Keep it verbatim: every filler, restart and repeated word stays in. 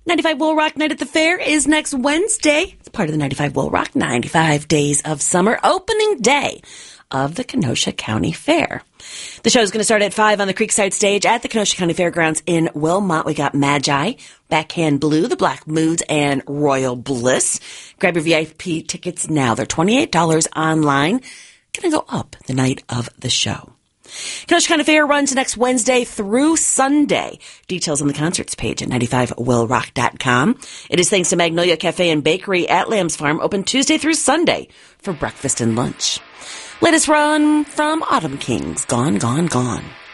ninety-five Will Rock Night at the Fair is next Wednesday. It's part of the ninety-five Will Rock ninety-five Days of Summer opening day of the Kenosha County Fair. The show is going to start at five on the Creekside stage at the Kenosha County Fairgrounds in Wilmot. We got Magi, Backhand Blue, The Black Moods, and Royal Bliss. Grab your V I P tickets now. They're twenty-eight dollars online. Going to go up the night of the show. Kenosha County Fair runs next Wednesday through Sunday. Details on the concerts page at ninety-five will rock dot com. It is thanks to Magnolia Cafe and Bakery at Lamb's Farm, open Tuesday through Sunday for breakfast and lunch. Latest run from Autumn Kings, Gone, Gone, Gone.